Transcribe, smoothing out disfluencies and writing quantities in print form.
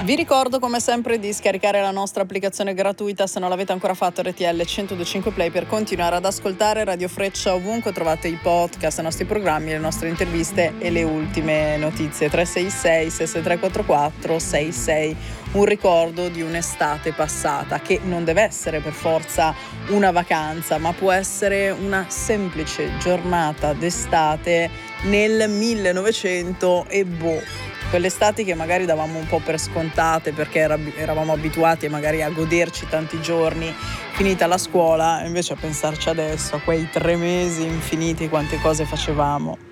Vi ricordo come sempre di scaricare la nostra applicazione gratuita se non l'avete ancora fatto, RTL 102.5 Play, per continuare ad ascoltare Radio Freccia ovunque trovate i podcast, i nostri programmi, le nostre interviste e le ultime notizie. 366 6344 66. Un ricordo di un'estate passata, che non deve essere per forza una vacanza, ma può essere una semplice giornata d'estate nel 1900 e quelle estati che magari davamo un po' per scontate perché eravamo abituati magari a goderci tanti giorni finita la scuola, invece a pensarci adesso a quei 3 mesi infiniti, quante cose facevamo.